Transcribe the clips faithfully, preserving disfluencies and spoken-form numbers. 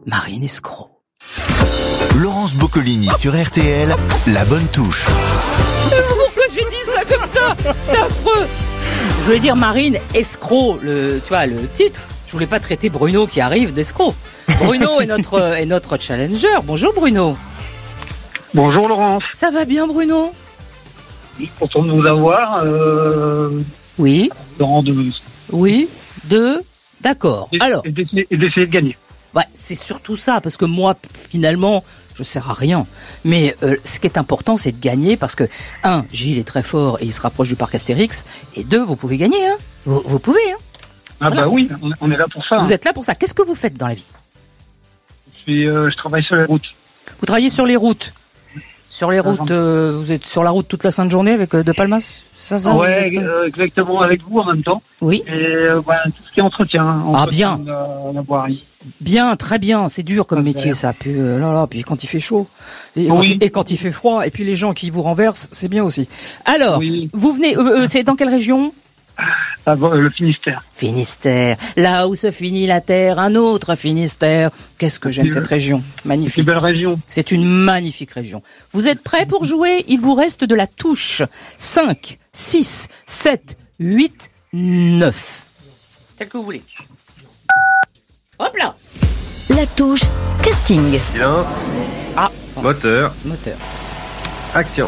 Marine escroc. Laurence Boccolini sur R T L, la bonne touche. Pourquoi j'ai dit ça comme ça? C'est affreux. Je voulais dire Marine escroc, le, tu vois, le titre. Je voulais pas traiter Bruno qui arrive d'escroc. Bruno est notre, est notre challenger. Bonjour Bruno. Bonjour Laurence. Ça va bien Bruno? Content de vous avoir. Euh... Oui. Dans de... Oui. Deux. D'accord. Et, Alors. Et d'essayer, et d'essayer de gagner. Ouais, c'est surtout ça, parce que moi, finalement, je sers à rien. Mais euh, ce qui est important, c'est de gagner, parce que, un, Gilles est très fort et il se rapproche du parc Astérix, et deux, vous pouvez gagner, hein. Vous, vous pouvez, hein. Ah voilà. Bah oui, on, on est là pour ça. Vous hein. êtes là pour ça. Qu'est-ce que vous faites dans la vie? Je, suis, euh, je travaille sur les routes. Vous travaillez sur les routes. Sur les routes, euh, vous êtes sur la route toute la sainte journée avec euh, De Palmas? Ça, ça, ouais, êtes... euh, exactement, avec vous en même temps. Oui. Et euh, bah, tout ce qui est entretien. entretien Ah bien. De la, la voirie. Bien, très bien. C'est dur comme métier, ça. Puis, euh, là, là, puis quand il fait chaud. Et, Oui. quand il, et quand il fait froid. Et puis les gens qui vous renversent, c'est bien aussi. Alors, Oui. vous venez, euh, euh, c'est dans quelle région? Ah, bon, le Finistère. Finistère, là où se finit la terre, un autre Finistère. Qu'est-ce que j'aime C'est cette région, C'est une magnifique. belle région. C'est une magnifique région. Vous êtes prêts pour jouer? Il vous reste de la touche. cinq, six, sept, huit, neuf. Tel que vous voulez. Hop là. La touche casting. Silence, Ah, moteur, moteur. action.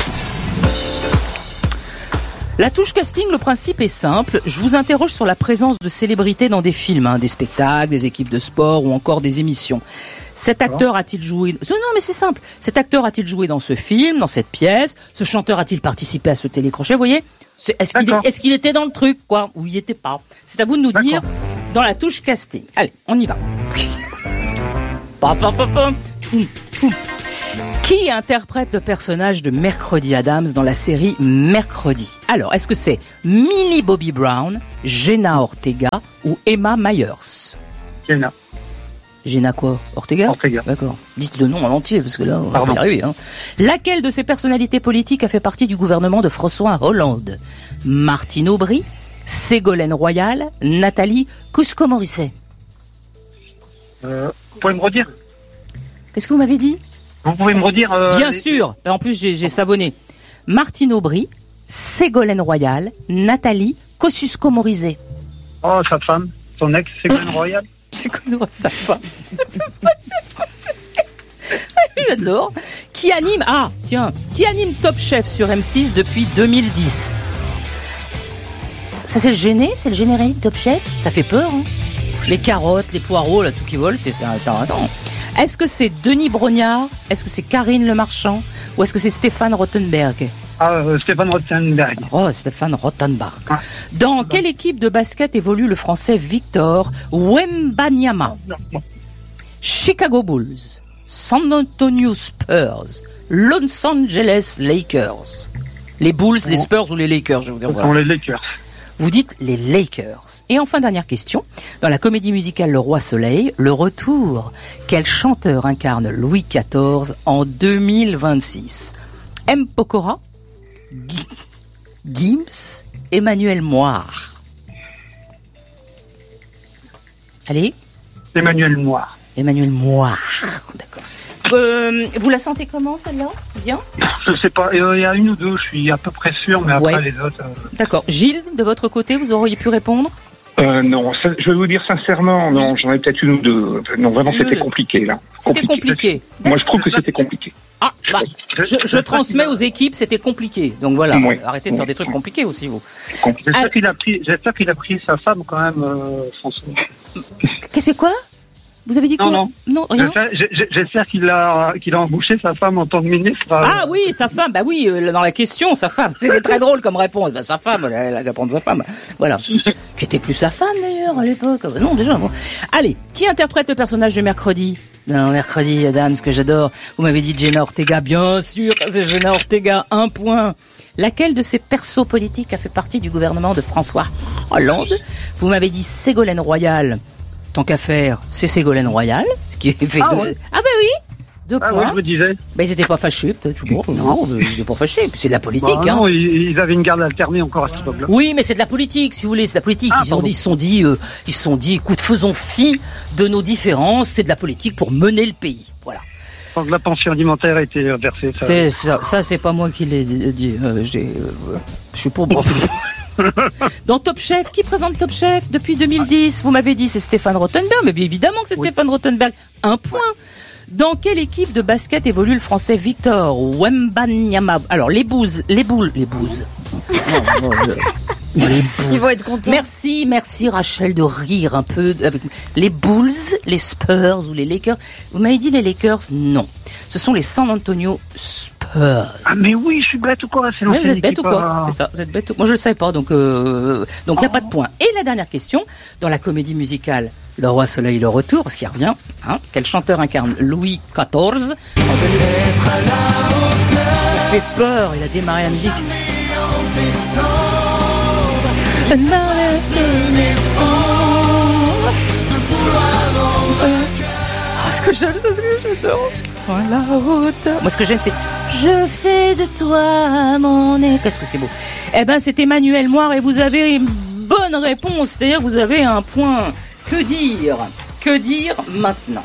La touche casting, le principe est simple. Je vous interroge sur la présence de célébrités dans des films, hein, des spectacles, des équipes de sport ou encore des émissions. Cet acteur a-t-il joué... Non, mais c'est simple. Cet acteur a-t-il joué dans ce film, dans cette pièce? Ce chanteur a-t-il participé à ce télécrochet? Vous voyez? C'est, est-ce, qu'il est, est-ce qu'il était dans le truc, quoi? Ou il n'y était pas? C'est à vous de nous D'accord. dire dans la touche casting. Allez, on y va. Pa, pa, pa, pa. Tchoum, tchoum. Qui interprète le personnage de Mercredi Adams dans la série Mercredi? Alors, est-ce que c'est Millie Bobby Brown, Jenna Ortega ou Emma Myers? Jenna. Jenna quoi? Ortega? Ortega. D'accord. Dites le nom en entier, parce que là, on va Pardon. y arriver. Hein. Laquelle de ces personnalités politiques a fait partie du gouvernement de François Hollande? Martine Aubry, Ségolène Royal, Nathalie Kousko-Morizet. Euh, vous pouvez me redire? Qu'est-ce que vous m'avez dit? Vous pouvez me redire euh, Bien les- sûr. En plus, j'ai, j'ai savonné. Martine Aubry, Ségolène Royal, Nathalie Kosciusko-Morizet. Oh, sa femme, son ex, Ségolène Royal. C'est quoi sa femme? J'adore. Qui anime, ah, tiens, qui anime Top Chef sur M six depuis deux mille dix? Ça, c'est le gêné? C'est le générique Top Chef? Ça fait peur, hein? Les carottes, les poireaux, là, tout qui vole, c'est, c'est intéressant. Est-ce que c'est Denis Brognard? Est-ce que c'est Karine Le Marchand? Ou est-ce que c'est Stéphane Rothenberg? Ah, euh, Stéphane Rothenberg. Oh, Stéphane Rothenberg. Ah. Dans quelle équipe de basket évolue le français Victor Wembanyama? Non, non. Chicago Bulls, San Antonio Spurs, Los Angeles Lakers. Les Bulls, les Spurs ou les Lakers, je vais vous dire. Ce Voilà. sont les Lakers. Vous dites les Lakers. Et enfin, dernière question. Dans la comédie musicale Le Roi Soleil, Le Retour, quel chanteur incarne Louis quatorze en deux mille vingt-six? M. Pokora, Gi- Gims, Emmanuel Moire. Allez, Emmanuel Moire. Emmanuel Moire. D'accord. Euh, vous la sentez comment, celle-là? Bien? Je sais pas, euh, il y a une ou deux, je suis à peu près sûr, mais après Ouais. les autres... euh, D'accord. Gilles, de votre côté, vous auriez pu répondre? Euh, non, ça, je vais vous dire sincèrement, non, j'en ai peut-être une ou deux. Non, vraiment, c'était compliqué, là. C'était compliqué. Moi, je trouve que c'était compliqué. Ah, bah, je, je transmets aux équipes, c'était compliqué. Donc voilà, Ouais. arrêtez de faire des trucs compliqués aussi, vous. J'espère Ah. qu'il a pris, j'espère qu'il a pris sa femme quand même, euh, François. Qu'est-ce que c'est quoi? Vous avez dit quoi? Non, non. Non, rien. J'espère, j'ai- j'espère qu'il a, qu'il a embauché sa femme en tant que ministre. Ah euh, oui, sa femme, bah oui, euh, dans la question, sa femme. C'était très drôle comme réponse. Bah, sa femme, elle a- elle a qu'à prendre sa femme. Voilà. Qui était plus sa femme d'ailleurs à l'époque. Bah, non, déjà. Bon. Allez, qui interprète le personnage de Mercredi? Non, Mercredi, Adams, que j'adore. Vous m'avez dit Jenna Ortega, bien sûr, c'est Jenna Ortega, un point. Laquelle de ces persos politiques a fait partie du gouvernement de François Hollande? Vous m'avez dit Ségolène Royal. Tant qu'à faire, c'est Ségolène Royal, ce qui est fait Ah de... ouais. Ah bah oui, Deux Ah points. oui, je me disais. Ben, ils étaient pas fâchés, peut-être, toujours. Non, ils étaient pas fâchés. Puis c'est de la politique, Bah, hein. non, ils, ils avaient une garde alternée encore à cette époque-là. Oui, mais c'est de la politique, si vous voulez, c'est de la politique. Ah, ils, ont pardon. dit, ils se sont dit, euh, ils se sont dit, écoute, faisons fi de nos différences. C'est de la politique pour mener le pays. Voilà. Tant que la pension alimentaire a été versée. Ça... C'est ça, ça c'est pas moi qui l'ai dit. Euh, j'ai, euh, je suis pas bon. Dans Top Chef, qui présente Top Chef depuis deux mille dix? Vous m'avez dit c'est Stéphane Rothenberg, mais bien évidemment que c'est Oui. Stéphane Rothenberg. Un point. Dans quelle équipe de basket évolue le Français Victor Wembanyama? Alors les bouses, les boules, les bouses. Non, non, je- les boules. Ils vont être contents. Merci, merci Rachel de rire un peu avec les Bulls, les Spurs ou les Lakers. Vous m'avez dit les Lakers? Non. Ce sont les San Antonio Spurs. Ah mais oui, je suis bête ou quoi? C'est Ouais, vous l'ancienne êtes bête équipe, ou quoi? euh, C'est ça, vous êtes bête ou... Moi je le savais pas, donc euh, donc il y a pas de point. Et la dernière question, dans la comédie musicale Le Roi Soleil le retour, parce qu'il revient, hein, quel chanteur incarne Louis quatorze? Il fait peur, il a démarré la musique. Ah, ce que j'aime, c'est ce que j'adore. Voilà, hauteur. Moi, ce que j'aime, c'est je fais de toi mon nez. Qu'est-ce que c'est beau. Eh ben, c'est Emmanuel Moire et vous avez une bonne réponse. C'est-à-dire que vous avez un point. Que dire? Que dire maintenant?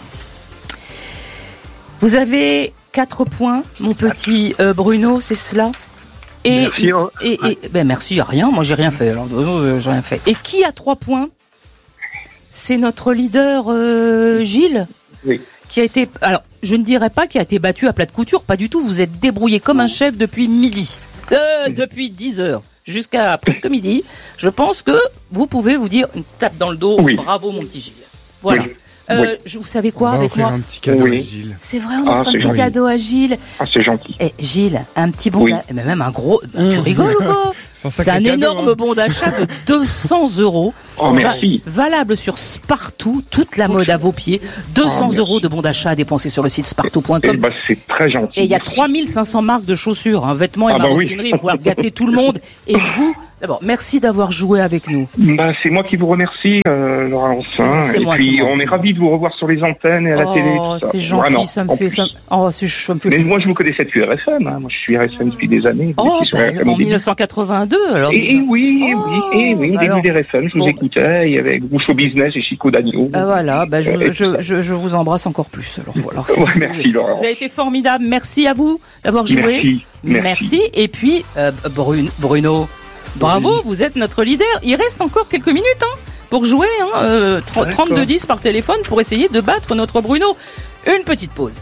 Vous avez quatre points, mon petit euh, Bruno, c'est cela? Et, Merci, oh. et, et, ben merci, à rien. Moi, j'ai rien fait. Alors, euh, j'ai rien fait. Et qui a trois points? C'est notre leader euh, Gilles. Oui. Qui a été, alors, je ne dirais pas qu'il a été battu à plat de couture, pas du tout. Vous êtes débrouillé comme un chef depuis midi, euh, depuis dix heures jusqu'à presque midi. Je pense que vous pouvez vous dire une tape dans le dos. Oui. Bravo, mon petit Gilles. Voilà. Oui. Euh, Oui. je, vous savez quoi On va avec offrir moi? un petit cadeau Oui. à Gilles. C'est vrai, on Ah, offre un c'est petit gentil. cadeau à Gilles. Ah, c'est gentil. Eh, Gilles, un petit bon, Oui. d'a- mais même un gros, tu Mmh. rigoles ou pas? C'est un C'est sacré un cadeau, énorme hein. bon d'achat de deux cents euros. Oh, merci. Valable sur Spartoo, toute la mode à vos pieds. deux cents merci. euros de bon d'achat à dépenser sur le site spartoo point Eh com. ben, c'est très gentil. Et il y a trois mille cinq cents marques de chaussures, hein, vêtements et Ah bah oui. maroquinerie pour pouvoir gâter tout le monde. Et vous, d'abord, merci d'avoir joué avec nous. Bah, c'est moi qui vous remercie, euh, Laurence. Hein. C'est Et moi, puis, c'est moi, on c'est est moi. ravis de vous revoir sur les antennes et à la télé. Oh, tout ça. c'est gentil, Vraiment, ça me en fait plus. ça. Oh, c'est ça me fait. Mais moi, je vous connaissais depuis R F M. Hein. Moi, je suis R F M depuis des années. Vous Oh, étiez sur bah, R F M au en début. mille neuf cent quatre-vingt-deux, alors. Et, et oui, et Oh, oui, et oui, au alors, début des R F M, je vous bon. écoutais. Il y avait Groucho Business et Chico Dagno. Ah, voilà, bah, je, Euh, je, je, je vous embrasse encore plus. Alors, voilà. Ouais, merci, Laurence. Vous avez été formidable. Merci à vous d'avoir joué. Merci, merci. Et puis, euh, Brun- Bruno, bravo, vous êtes notre leader. Il reste encore quelques minutes hein, pour jouer. Hein, euh, D'accord. trente-deux dix par téléphone pour essayer de battre notre Bruno. Une petite pause.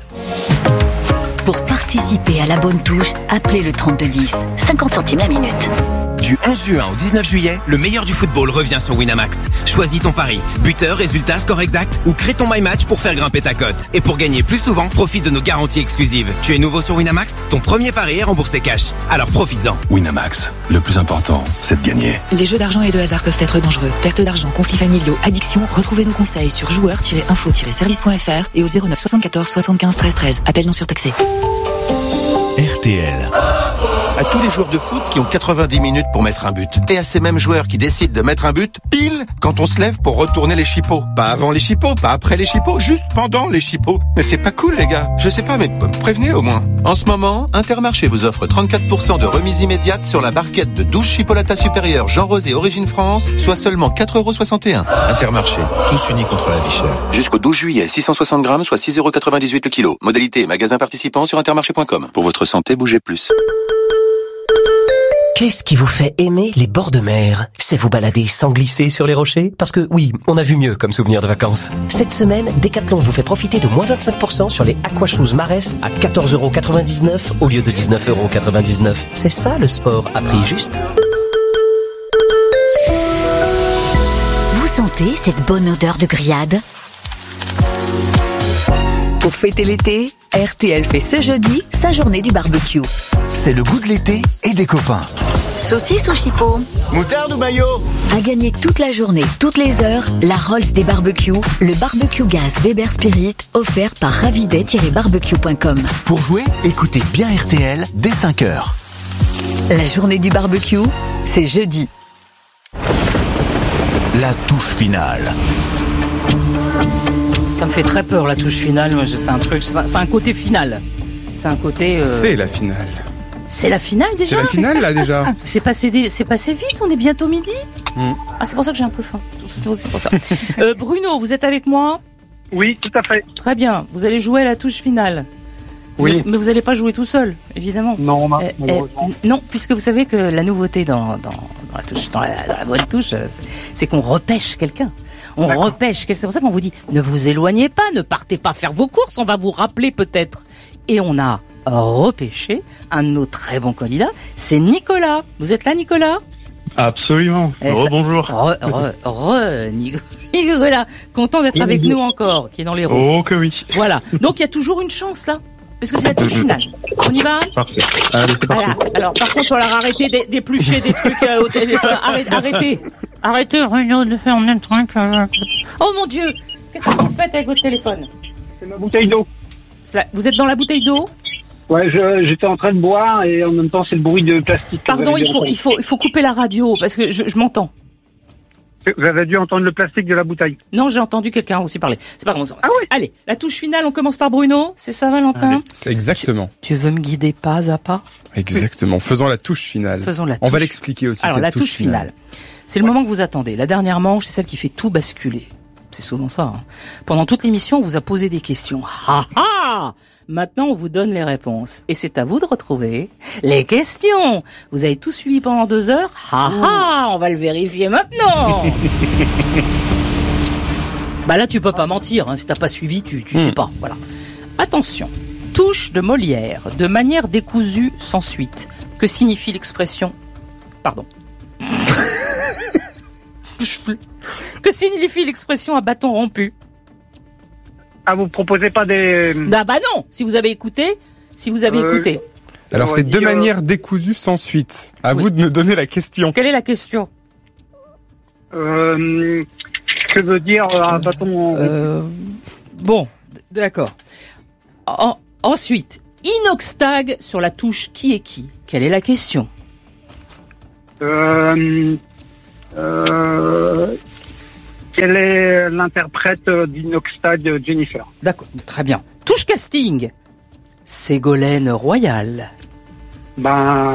Pour participer à la bonne touche, appelez le trente-deux dix. cinquante centimes la minute. Du onze juin au dix-neuf juillet, le meilleur du football revient sur Winamax. Choisis ton pari. Buteur, résultat, score exact ou crée ton My Match pour faire grimper ta cote. Et pour gagner plus souvent, profite de nos garanties exclusives. Tu es nouveau sur Winamax? Ton premier pari est remboursé cash. Alors profites-en. Winamax, le plus important, c'est de gagner. Les jeux d'argent et de hasard peuvent être dangereux. Perte d'argent, conflits familiaux, addiction. Retrouvez nos conseils sur joueurs tiret info tiret service point f r et au zéro neuf soixante-quatorze soixante-quinze treize treize. Appel non surtaxé. R T L. À tous les joueurs de foot qui ont quatre-vingt-dix minutes pour mettre un but. Et à ces mêmes joueurs qui décident de mettre un but pile quand on se lève pour retourner les chipots. Pas avant les chipots, pas après les chipots, juste pendant les chipots. Mais c'est pas cool les gars. Je sais pas, mais p- prévenez au moins. En ce moment, Intermarché vous offre trente-quatre pour cent de remise immédiate sur la barquette de douze chipolatas supérieures Jean Rosé Origine France, soit seulement quatre euros soixante et un. Intermarché, tous unis contre la vie chère. Jusqu'au douze juillet, six cent soixante grammes, soit six euros quatre-vingt-dix-huit le kilo. Modalité et magasin participant sur intermarché point com. Pour votre santé, bougez plus. Qu'est-ce qui vous fait aimer les bords de mer? C'est vous balader sans glisser sur les rochers? Parce que oui, on a vu mieux comme souvenir de vacances. Cette semaine, Decathlon vous fait profiter de moins vingt-cinq pour cent sur les Aquashoes Marès à quatorze euros quatre-vingt-dix-neuf au lieu de dix-neuf euros quatre-vingt-dix-neuf. C'est ça le sport à prix juste. Vous sentez cette bonne odeur de grillade? Pour fêter l'été, R T L fait ce jeudi sa journée du barbecue. C'est le goût de l'été et des copains. Saucisse ou chipot? Moutarde ou maillot? À gagner toute la journée, toutes les heures, la Rolls des barbecues, le barbecue gaz Weber Spirit, offert par ravidet tiret barbecue point com. Pour jouer, écoutez bien R T L dès cinq heures. La journée du barbecue, c'est jeudi. La touche finale. Ça me fait très peur, la touche finale. Moi, je- c'est un truc, c'est un, c'est un côté final. C'est un côté. euh, C'est la finale. C'est la finale déjà. C'est la finale là déjà. C'est passé, des- c'est passé vite. On est bientôt midi. Mm. Ah, c'est pour ça que j'ai un peu faim. Tout- C'est pour ça. Euh, Bruno, vous êtes avec moi? Oui, tout à fait. Très bien. Vous allez jouer à la touche finale. Oui. Mais, mais vous n'allez pas jouer tout seul, évidemment. Non, ma- Euh, euh, malheureusement. non, puisque vous savez que la nouveauté dans, dans, dans la touche, dans la, dans la bonne touche, euh, c'est- c'est qu'on repêche quelqu'un. On D'accord. repêche quelqu'un. C'est pour ça qu'on vous dit, ne vous éloignez pas, ne partez pas faire vos courses, on va vous rappeler peut-être. Et on a repêché un de nos très bons candidats, c'est Nicolas. Vous êtes là, Nicolas? Absolument. Eh, ça- Rebonjour. Re, re, re, Nico- Nicolas, content d'être avec nous encore, qui est dans les roues. Oh que oui. Voilà. Donc il y a toujours une chance là, parce que c'est la touche finale. On y va? Parfait. Allez, c'est parti. Voilà. Alors par contre, voilà, arrêtez d'é- d'éplucher des trucs euh, au téléphone. Arrêtez, arrêtez, arrêtez, Bruno, de faire un truc. euh. Oh mon Dieu, qu'est-ce que vous faites avec votre téléphone? C'est ma bouteille d'eau. C'est la- Vous êtes dans la bouteille d'eau? Ouais, je- j'étais en train de boire et en même temps c'est le bruit de plastique. que Pardon, vous avez il dû faut, entendre. il faut, il faut couper la radio parce que je, je m'entends. Vous avez dû entendre le plastique de la bouteille. Non, j'ai entendu quelqu'un aussi parler. C'est pas grave. Ah oui. Allez, la touche finale, on commence par Bruno. C'est ça, Valentin? Allez. C'est exactement. Tu veux me guider pas à pas? Exactement. Faisons la touche finale. Faisons la On va touche- l'expliquer aussi. Alors, cette la touche finale. C'est le moment que vous attendez. La dernière manche, c'est celle qui fait tout basculer. C'est souvent ça. Hein. Pendant toute l'émission, on vous a posé des questions. Ha ha! Maintenant, on vous donne les réponses. Et c'est à vous de retrouver les questions. Vous avez tout suivi pendant deux heures? Ha ha! On va le vérifier maintenant! Bah là, tu peux pas mentir. Hein. Si t'as pas suivi, tu, tu Hmm. sais pas. Voilà. Attention. Touche de Molière, de manière décousue, sans suite. Que signifie l'expression? Pardon. Que signifie l'expression à bâton rompu? Ah, vous proposez pas des... Bah, bah non, si vous avez écouté, si vous avez Euh, écouté. Alors On c'est va de dire, euh, manière décousue sans suite. À Oui. vous de nous donner la question. Quelle est la question? Euh, que veut dire euh, un bâton... Euh, bon, d- d'accord. En- ensuite, inoxtag sur la touche qui est qui? Quelle est la question? Euh, euh, quel est l'interprète d'Inoxtag, Jennifer? D'accord, très bien. Touche casting. Ségolène Royal. Ben,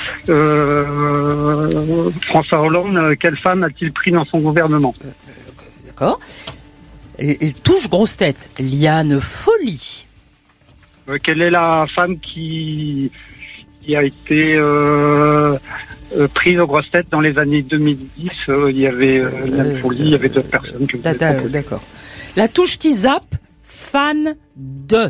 euh, François Hollande, quelle femme a-t-il pris dans son gouvernement? D'accord. Et- et touche grosse tête. Liane Folly. Euh, quelle est la femme qui, qui a été euh, euh, prise aux grosses têtes dans les années deux mille dix? euh, Il y avait euh, Liane Folly, il y avait d'autres personnes que vous Da- avez da- proposées. D'accord. La touche qui zappe. Fan de.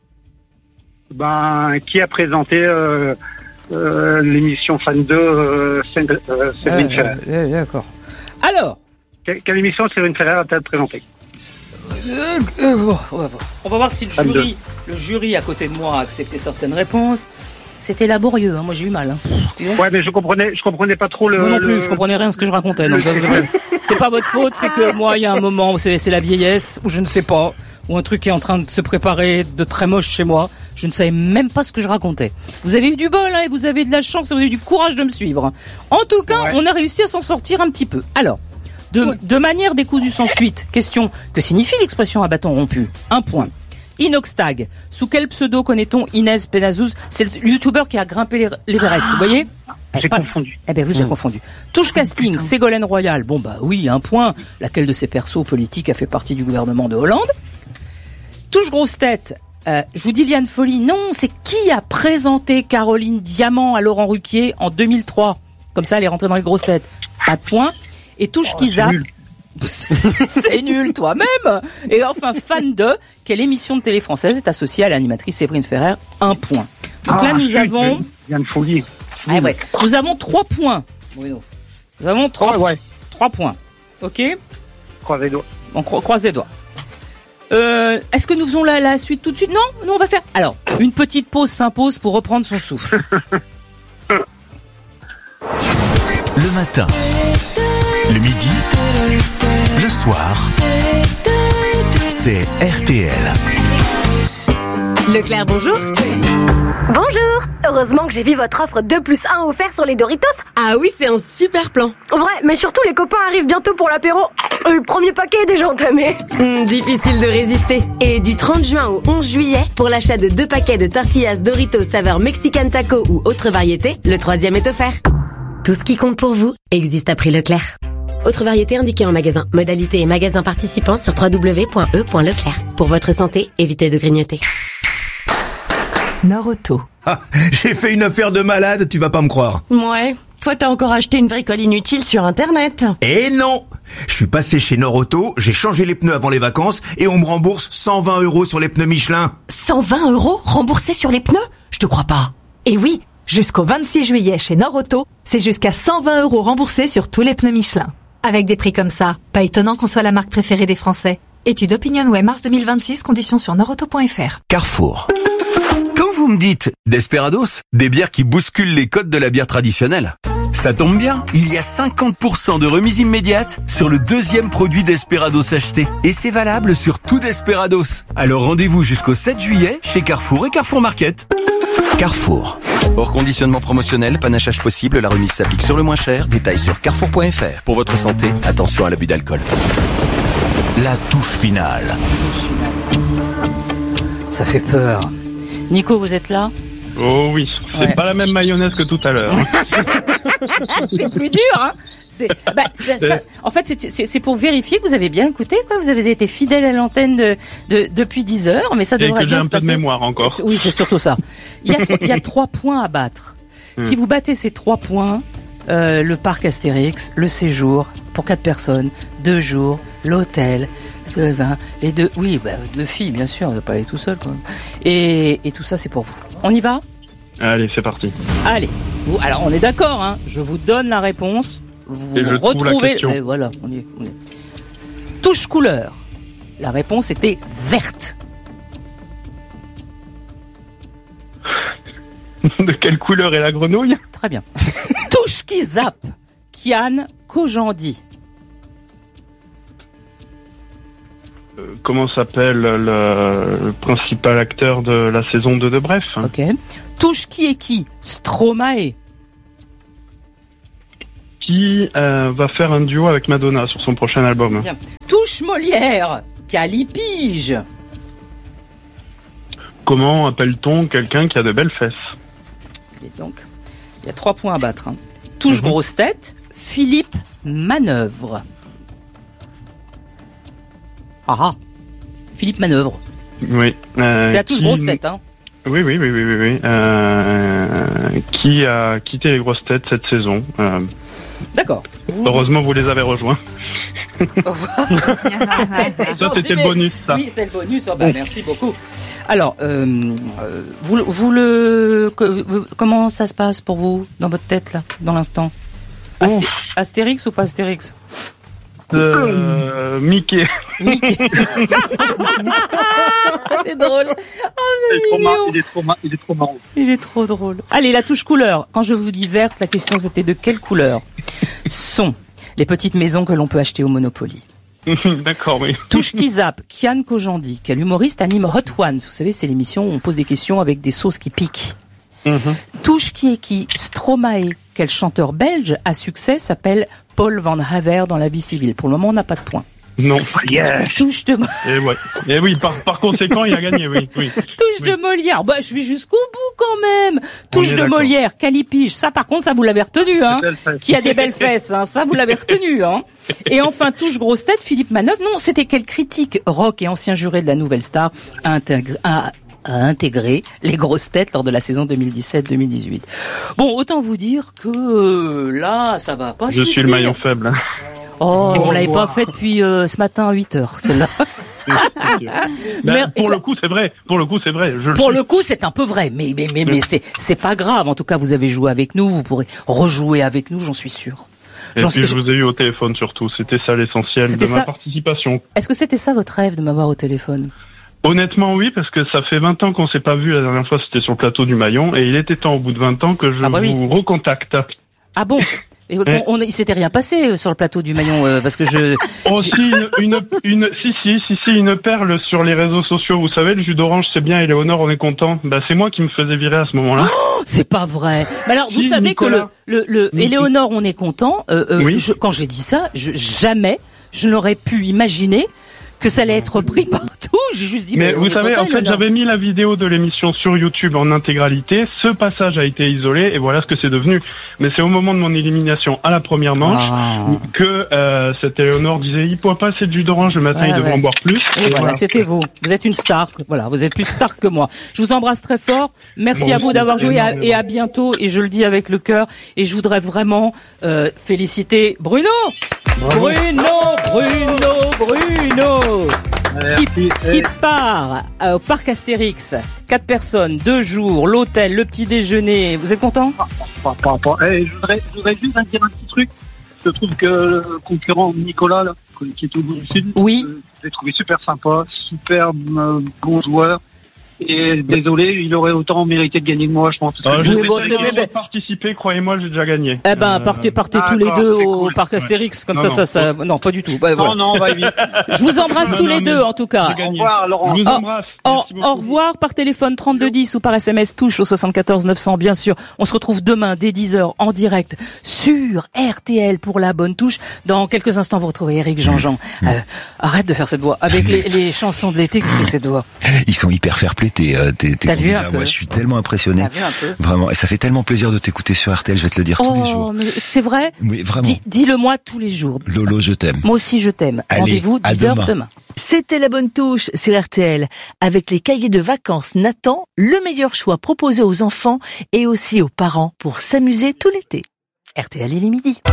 Ben, qui a présenté euh, euh, l'émission Fan deux, euh, Séverine euh, Séverine Euh, Ferrer? euh, D'accord. Alors. Quelle, quelle émission Séverine Ferrer a-t-elle présenté? Euh, euh, bon, on va voir. On va voir si le Fan jury, le jury à côté de moi a accepté certaines réponses. C'était laborieux, hein. Moi j'ai eu mal. Hein. Ouais, mais je comprenais, je comprenais pas trop le. Moi non plus, le- je comprenais rien de ce que je racontais. Donc, euh, c'est pas votre faute, c'est que moi il y a un moment, c'est, c'est la vieillesse, ou je ne sais pas, ou un truc qui est en train de se préparer de très moche chez moi. Je ne savais même pas ce que je racontais. Vous avez eu du bol, hein, et vous avez de la chance, et vous avez eu du courage de me suivre. En tout cas, Ouais. on a réussi à s'en sortir un petit peu. Alors. De, de manière décousue sans suite. Question. Que signifie l'expression à bâton rompu? Un point. Inoxtag. Sous quel pseudo connaît-on Inès Penazouz? C'est le youtubeur qui a grimpé l'Ever- l'Everest. Vous voyez? J'ai Pas- confondu. Eh ben, vous avez confondu. Touche casting. Ségolène Royal. Bon, bah oui, un point. Laquelle de ces persos politiques a fait partie du gouvernement de Hollande? Touche grosse tête. Euh, je vous dis Liane Folly. Non, c'est qui a présenté Caroline Diamant à Laurent Ruquier en deux mille trois? Comme ça, elle est rentrée dans les grosses têtes. Pas de point. Et touche Oh, qui c'est zappe. nul. C'est nul toi-même. Et enfin, Fan de, quelle émission de télé française est associée à l'animatrice Séverine Ferrer? Un point. Donc Ah, là, nous chut, avons, Liane Folly. ah ouais, nous avons trois points. Bruno. Nous avons trois, Ouais, ouais. trois points. Ok? Croisez les doigts. On cro- croise les doigts. Euh, est-ce que nous faisons la, la suite tout de suite? Non, nous on va faire. Alors, une petite pause s'impose pour reprendre son souffle. Le matin, le midi, le soir, c'est R T L. Leclerc, bonjour. Bonjour. Heureusement que j'ai vu votre offre deux plus un offert sur les Doritos. Ah oui, c'est un super plan. Vrai, mais surtout les copains arrivent bientôt pour l'apéro. Le premier paquet est déjà entamé. Mmh, difficile de résister. Et du trente juin au onze juillet, pour l'achat de deux paquets de tortillas Doritos saveur Mexican Taco ou autre variété, le troisième est offert. Tout ce qui compte pour vous existe à prix Leclerc. Autre variété indiquée en magasin. Modalité et magasin participants sur w w w point e point leclerc. Pour votre santé, évitez de grignoter. Nord-Auto. Ah, j'ai fait une affaire de malade, tu vas pas me croire. Ouais, toi t'as encore acheté une bricole inutile sur Internet. Eh non! Je suis passé chez Nord-Auto, j'ai changé les pneus avant les vacances et on me rembourse cent vingt euros sur les pneus Michelin. cent vingt euros remboursés sur les pneus? Je te crois pas. Et oui, jusqu'au vingt-six juillet chez Nord-Auto, c'est jusqu'à cent vingt euros remboursés sur tous les pneus Michelin. Avec des prix comme ça, pas étonnant qu'on soit la marque préférée des Français. Étude OpinionWay mars deux mille vingt-six, conditions sur nordauto point f r. Carrefour. Quand vous me dites Desperados, des bières qui bousculent les codes de la bière traditionnelle, ça tombe bien, il y a cinquante pour cent de remise immédiate sur le deuxième produit Desperados acheté. Et c'est valable sur tout Desperados. Alors rendez-vous jusqu'au sept juillet chez Carrefour et Carrefour Market. Carrefour. Hors conditionnement promotionnel, panachage possible, la remise s'applique sur le moins cher. Détails sur carrefour point f r. Pour votre santé, attention à l'abus d'alcool. La touche finale. Ça fait peur. Nico, vous êtes là? Oh oui, c'est Ouais. pas la même mayonnaise que tout à l'heure. C'est plus dur, hein. C'est, bah, ça, ça, en fait, c'est, c'est, c'est pour vérifier que vous avez bien écouté, quoi. Vous avez été fidèle à l'antenne de, de, depuis dix heures, mais ça Et devrait que j'ai bien un se peu de passer. mémoire encore. Oui, c'est surtout ça. Il y a, il y a trois points à battre. Hmm. Si vous battez ces trois points, euh, le parc Astérix, le séjour pour quatre personnes, deux jours, l'hôtel, deux, un, les deux, oui, bah, deux filles, bien sûr, on ne va pas aller tout seul, quoi. Et, et tout ça, c'est pour vous. On y va? Allez, c'est parti. Allez. Vous- alors, on est d'accord, hein. Je vous donne la réponse. Vous Et je trouve la retrouvez. question. Et voilà, on y est, on y est. Touche couleur. La réponse était verte. De quelle couleur est la grenouille? Très bien. Touche qui zappe. Kian Kojandi. Euh, Comment s'appelle le, le principal acteur de la saison deux de Bref? Ok. Touche qui est qui? Stromae. Qui euh, va faire un duo avec Madonna sur son prochain album? Bien. Touche Molière. Calipige. Comment appelle-t-on quelqu'un qui a de belles fesses? Et donc, il y a trois points à battre. hein. Touche grosse tête. Philippe Manœuvre. Ah ah. Philippe Manœuvre. Oui. euh, C'est la touche qui- grosse tête, hein. Oui, oui, oui, oui, oui. oui. Euh, qui a quitté les grosses têtes cette saison? Euh, D'accord. Vous- Heureusement, vous les avez rejoints. C'est Ça, gentil, c'était le mais- bonus, ça. Oui, c'est le bonus. Oh, bah, merci beaucoup. Alors, euh, euh, vous, vous le, que- vous- comment ça se passe pour vous dans votre tête là, dans l'instant? Asté- Astérix ou pas Astérix? Euh, Mickey. Mickey. C'est drôle. Oh, c'est Il est trop mignon. mar- il est trop mar- il est trop marrant. Il est trop drôle. Allez, la touche couleur. Quand je vous dis verte, la question c'était de quelle couleur sont les petites maisons que l'on peut acheter au Monopoly. D'accord, oui. Touche qui zappe, Kian Kojandi, quel humoriste anime Hot Ones. Vous savez, c'est l'émission où on pose des questions avec des sauces qui piquent. Touche qui est qui, Stromae, quel chanteur belge à succès s'appelle Paul Van Haver dans la vie civile. Pour le moment, on n'a pas de points. Non. Yes. Touche de... Et ouais. Et oui, par, par conséquent, il a gagné, oui. oui. Touche de Molière, bah je vais jusqu'au bout quand même. Touche est de d'accord. Molière, Calipige, ça par contre ça vous l'avez retenu, hein. Qui a des belles fesses, hein, ça vous l'avez retenu, hein. Et enfin touche grosse tête, Philippe Manœuvre. Non, c'était quel critique rock et ancien juré de la Nouvelle Star a intégré, a, a intégré les grosses têtes lors de la saison deux mille dix-sept deux mille dix-huit. Bon, autant vous dire que euh, là ça va pas. Je suis le maillon faible. hein. Oh, on l'avait pas fait depuis euh, ce matin à huit heures, celle-là. Ben, pour le coup, c'est vrai. Pour le coup, c'est vrai. Je Pour le coup, c'est un peu vrai, mais mais mais, mais c'est c'est pas grave. En tout cas, vous avez joué avec nous, vous pourrez rejouer avec nous, j'en suis sûr. Et J'en puis, suis- je vous ai eu au téléphone surtout. C'était ça l'essentiel de C'était ma ça. participation. Est-ce que c'était ça votre rêve de m'avoir au téléphone? Honnêtement, oui, parce que ça fait vingt ans qu'on s'est pas vu. La dernière fois, c'était sur le plateau du Maillon. Et il était temps, au bout de vingt ans, que je Ah bah oui. vous recontacte. Ah bon? Et on, on, il s'était rien passé sur le plateau du Maillon euh, parce que je. Aussi une, une, une, si si si si une perle sur les réseaux sociaux. Vous savez, le jus d'orange, c'est bien. Éléonore, on est content. Bah c'est moi qui me faisais virer à ce moment-là. Oh, c'est pas vrai. Mais alors, Si, vous savez Nicolas. que le le, le Éléonore, on est content. Euh, euh, Oui. je, quand j'ai dit ça, je, jamais je n'aurais pu imaginer que ça allait être pris partout. J'ai juste dit. Mais on vous est savez, content, en fait, Éléonore. j'avais mis la vidéo de l'émission sur YouTube en intégralité. Ce passage a été isolé et voilà ce que c'est devenu. Mais c'est au moment de mon élimination à la première manche Ah. que euh, cette Éléonore disait il boit pas assez de jus d'orange le matin, Ouais, il devrait ouais. en boire plus. Et voilà, c'était vous. Vous êtes une star. Voilà, vous êtes plus star que moi. Je vous embrasse très fort. Merci Bon, à vous d'avoir joué à- énormément. et à bientôt. Et je le dis avec le cœur. Et je voudrais vraiment euh, féliciter Bruno. Bruno, Bruno, Bruno. Qui, qui part euh, au parc Astérix. Quatre personnes, deux jours, l'hôtel, le petit déjeuner. Vous êtes content? Pas, pas, pas. Eh, je, voudrais, je voudrais juste dire un petit truc. Je trouve que le concurrent Nicolas, là, qui est au bout du sud, oui. euh, je l'ai trouvé super sympa, super euh, bon joueur. Et désolé, il aurait autant mérité de gagner que moi, je pense. Euh, Parce que je je- vais bon, pas c'est- mais- mais- participer, croyez-moi, j'ai déjà gagné. Eh ben, Euh, partez, partez ah, tous les d'accord, deux c'est au cool. parc Ouais. Astérix, comme Non, ça, non. ça, ça, non, pas du tout. Bah, Non, voilà. non, on va éviter. Je vous embrasse Non, tous non, les mais deux, en tout cas. j'ai gagné. Au revoir, Laurent. Je vous Oh, embrasse. Au, Merci beaucoup. au revoir par téléphone trente-deux dix ou par S M S touche au soixante-quatorze neuf cents, bien sûr. On se retrouve demain dès dix heures en direct sur R T L pour la bonne touche. Dans quelques instants, vous retrouvez Eric Jean-Jean. Euh, arrête de faire cette voix. Avec les, les chansons de l'été, c'est cette voix. Ils sont hyper fair-play, tes, euh, tes, tes T'as vu candidats. un peu Moi, je suis tellement impressionné. T'as vu un peu Vraiment. Et ça fait tellement plaisir de t'écouter sur R T L, je vais te le dire tous les jours. Oh, mais c'est vrai? Oui, vraiment. Dis- Dis-le-moi tous les jours. Lolo, je t'aime. Moi aussi, je t'aime. Allez, Rendez-vous à dix heures demain. demain. C'était la bonne touche sur R T L. Avec les cahiers de vacances Nathan, le meilleur choix proposé aux enfants et aussi aux parents pour s'amuser tout l'été. R T L, il est midi.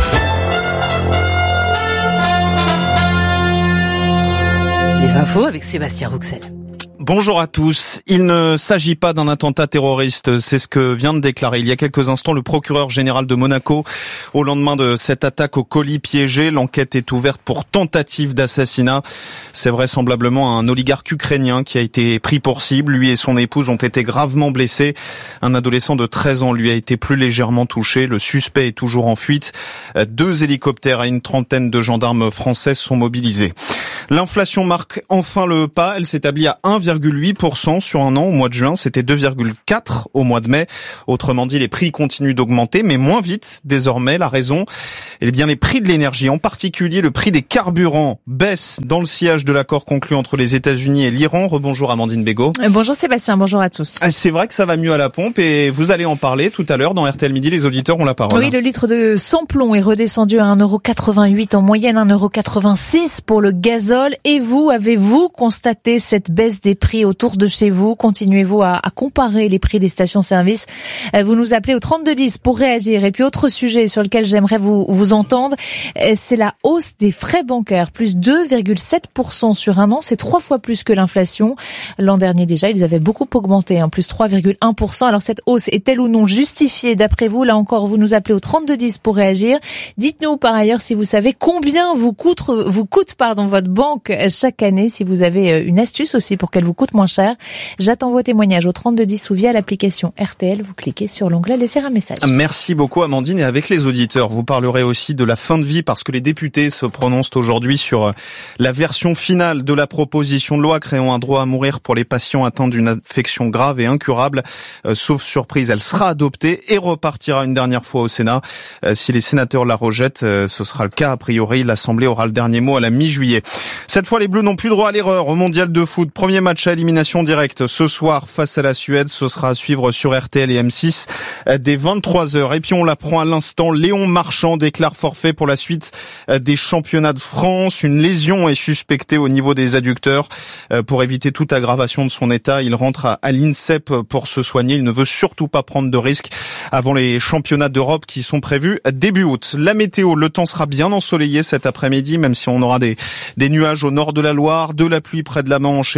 Les infos avec Sébastien Rouxel. Bonjour à tous. Il ne s'agit pas d'un attentat terroriste, c'est ce que vient de déclarer il y a quelques instants le procureur général de Monaco. Au lendemain de cette attaque au colis piégé, l'enquête est ouverte pour tentative d'assassinat. C'est vraisemblablement un oligarque ukrainien qui a été pris pour cible. Lui et son épouse ont été gravement blessés. Un adolescent de treize ans lui a été plus légèrement touché. Le suspect est toujours en fuite. Deux hélicoptères et une trentaine de gendarmes français sont mobilisés. L'inflation marque enfin le pas. Elle s'établit à un virgule huit pour cent sur un an au mois de juin. C'était deux virgule quatre au mois de mai. Autrement dit, les prix continuent d'augmenter, mais moins vite désormais. La raison, eh bien, les prix de l'énergie, en particulier le prix des carburants, baissent dans le sillage de l'accord conclu entre les États-Unis et l'Iran. Rebonjour Amandine Bégaud. Bonjour Sébastien, bonjour à tous. C'est vrai que ça va mieux à la pompe et vous allez en parler tout à l'heure dans R T L Midi. Les auditeurs ont la parole. Oui, le litre de sans-plomb est redescendu à un euro quatre-vingt-huit, en moyenne un euro quatre-vingt-six pour le gazole. Et vous, avez-vous constaté cette baisse des prix autour de chez vous? Continuez-vous à, à comparer les prix des stations-service? Vous nous appelez au trente-deux dix pour réagir. Et puis autre sujet sur lequel j'aimerais vous, vous entendre, c'est la hausse des frais bancaires, plus deux virgule sept pour cent sur un an. C'est trois fois plus que l'inflation. L'an dernier déjà, ils avaient beaucoup augmenté, hein, plus trois virgule un pour cent. Alors cette hausse est-elle ou non justifiée d'après vous? Là encore, vous nous appelez au trente-deux dix pour réagir. Dites-nous par ailleurs si vous savez combien vous coûte, vous coûte pardon, votre banque chaque année, si vous avez une astuce aussi pour qu'elle vous coûte moins cher. J'attends vos témoignages au trente-deux dix ou via l'application R T L. Vous cliquez sur l'onglet laisser un message. Merci beaucoup Amandine. Et avec les auditeurs, vous parlerez aussi de la fin de vie parce que les députés se prononcent aujourd'hui sur la version finale de la proposition de loi créant un droit à mourir pour les patients atteints d'une infection grave et incurable. Euh, sauf surprise, elle sera adoptée et repartira une dernière fois au Sénat. Euh, si les sénateurs la rejettent, euh, ce sera le cas a priori. L'Assemblée aura le dernier mot à la mi-juillet. Cette fois, les Bleus n'ont plus droit à l'erreur au Mondial de foot. Premier match à élimination directe ce soir face à la Suède. Ce sera à suivre sur R T L et M six dès vingt-trois heures. Et puis on l'apprend à l'instant, Léon Marchand déclare forfait pour la suite des championnats de France. Une lésion est suspectée au niveau des adducteurs. Pour éviter toute aggravation de son état, il rentre à l'INSEP pour se soigner. Il ne veut surtout pas prendre de risques avant les championnats d'Europe qui sont prévus début août. La météo, le temps sera bien ensoleillé cet après-midi, même si on aura des, des nuages au nord de la Loire, de la pluie près de la Manche et des orages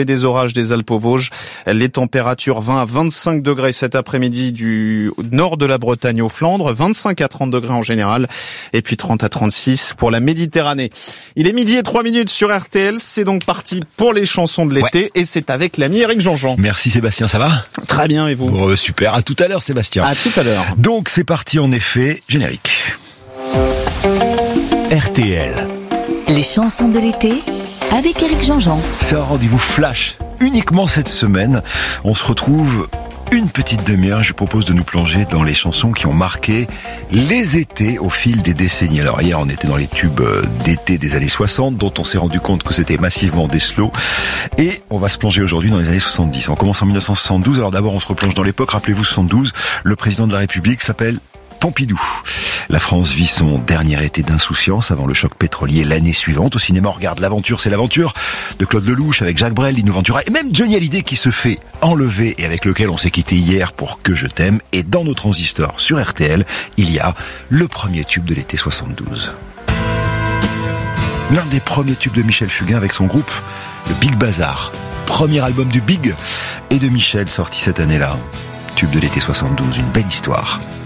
plage des Alpes-aux-Vosges. Les températures vingt à vingt-cinq degrés cet après-midi du nord de la Bretagne aux Flandres, vingt-cinq à trente degrés en général, et puis trente à trente-six pour la Méditerranée. Il est midi et trois minutes sur R T L, c'est donc parti pour les chansons de l'été, ouais. Et c'est avec l'ami Eric Jean-Jean. Merci Sébastien, ça va ? Très bien, et vous ? Oh, super, à tout à l'heure Sébastien. À tout à l'heure. Donc c'est parti en effet, générique. R T L. Les chansons de l'été avec Eric Jean-Jean. C'est un rendez-vous flash uniquement cette semaine. On se retrouve une petite demi-heure. Je vous propose de nous plonger dans les chansons qui ont marqué les étés au fil des décennies. Alors hier, on était dans les tubes d'été des années soixante, dont on s'est rendu compte que c'était massivement des slows. Et on va se plonger aujourd'hui dans les années soixante-dix. On commence en mille neuf cent soixante-douze. Alors d'abord, on se replonge dans l'époque. Rappelez-vous, soixante-douze, le président de la République s'appelle Pompidou. La France vit son dernier été d'insouciance avant le choc pétrolier l'année suivante. Au cinéma, on regarde L'Aventure, c'est l'aventure de Claude Lelouch avec Jacques Brel, Lino Ventura et même Johnny Hallyday qui se fait enlever et avec lequel on s'est quitté hier pour Que je t'aime. Et dans nos transistors sur R T L, il y a le premier tube de l'été soixante-douze. L'un des premiers tubes de Michel Fugain avec son groupe, le Big Bazar. Premier album du Big et de Michel sorti cette année-là. Tube de l'été soixante-douze, une belle histoire.